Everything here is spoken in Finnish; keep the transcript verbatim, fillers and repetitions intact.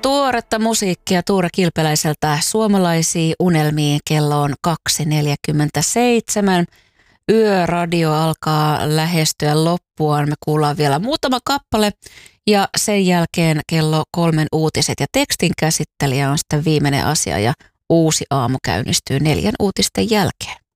Tuoretta musiikkia Tuure Kilpeläiseltä Suomalaisiin unelmiin. Kello on kaksi neljäkymmentäseitsemän. Yöradio alkaa lähestyä loppuaan. Me kuullaan vielä muutama kappale ja sen jälkeen kello kolmen uutiset ja tekstin käsittelijä on sitten viimeinen asia ja uusi aamu käynnistyy neljän uutisten jälkeen.